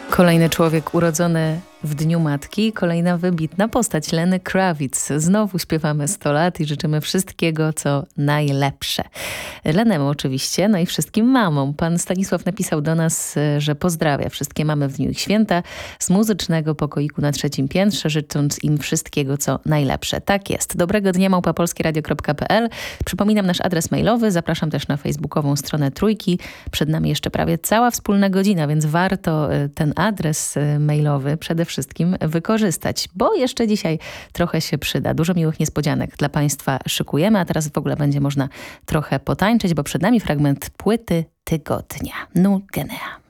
Kolejny człowiek urodzony w Dniu Matki, kolejna wybitna postać Lenny Kravitz. Znowu śpiewamy 100 lat i życzymy wszystkiego, co najlepsze. Lennemu oczywiście, no i wszystkim mamom. Pan Stanisław napisał do nas, że pozdrawia wszystkie mamy w dniu ich święta z muzycznego pokoiku na 3. piętrze, życząc im wszystkiego, co najlepsze. Tak jest. Dobrego dnia @polskieradio.pl. Przypominam nasz adres mailowy, zapraszam też na facebookową stronę Trójki. Przed nami jeszcze prawie cała wspólna godzina, więc warto ten adres mailowy przede wszystkim wykorzystać, bo jeszcze dzisiaj trochę się przyda. Dużo miłych niespodzianek dla Państwa szykujemy, a teraz w ogóle będzie można trochę potańczyć, bo przed nami fragment płyty tygodnia. Nu Genea.